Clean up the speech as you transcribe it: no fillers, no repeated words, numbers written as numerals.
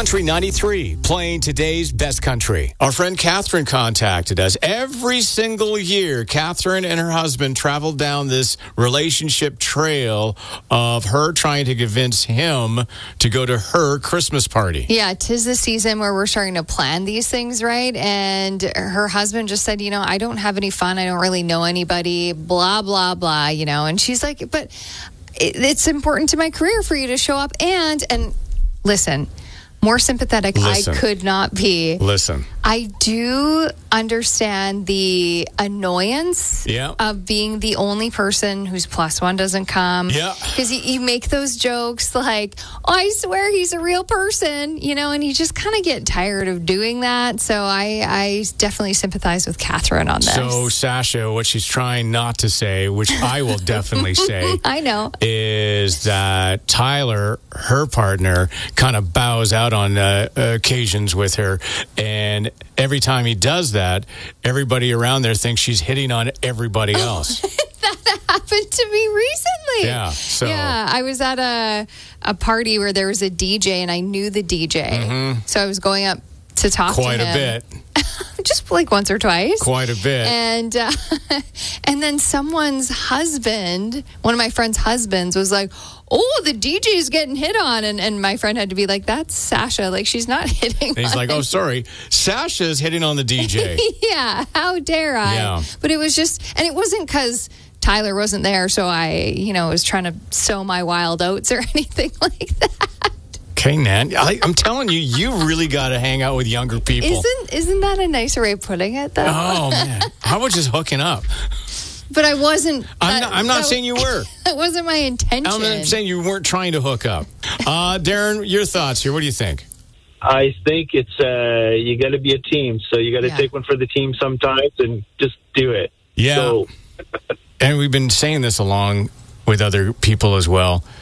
Country 93, playing today's best country. Our friend Catherine contacted us. Every single year, Catherine and her husband traveled down this relationship trail of her trying to convince him to go to her Christmas party. Yeah, 'tis the season where we're starting to plan these things, right? And her husband just said, I don't have any fun. I don't really know anybody, blah, blah, blah, And she's like, but it's important to my career for you to show up. And listen, more sympathetic I could not be. Listen. I do understand the annoyance of being the only person whose plus one doesn't come. Yeah. Because you make those jokes like, I swear he's a real person, and you just kind of get tired of doing that. So I definitely sympathize with Catherine on this. So, Sasha, what she's trying not to say, which I will definitely say, I know, is that Tyler, her partner, kind of bows out on occasions with her. And every time he does that, everybody around there thinks she's hitting on everybody else. That happened to me recently. Yeah. I was at a party where there was a DJ, and I knew the DJ. Mm-hmm. So I was going up to talk to him. Quite a bit. Just like once or twice. Quite a bit. And then someone's husband, one of my friend's husbands, was like, oh, the DJ's getting hit on. And my friend had to be like, that's Sasha. Like, she's not hitting on. And he's like, oh, sorry. Sasha's hitting on the DJ. Yeah, how dare I? Yeah. But it was just, and it wasn't because Tyler wasn't there, so I, was trying to sow my wild oats or anything like that. Okay, Nan, I'm telling you, you really got to hang out with younger people. Isn't that a nicer way of putting it, though? Oh, man. How about just hooking up? But I wasn't. I'm not saying you were. That wasn't my intention. I'm saying you weren't trying to hook up. Darren, your thoughts here. What do you think? I think it's you got to be a team. So you got to take one for the team sometimes and just do it. Yeah. So. And we've been saying this along with other people as well.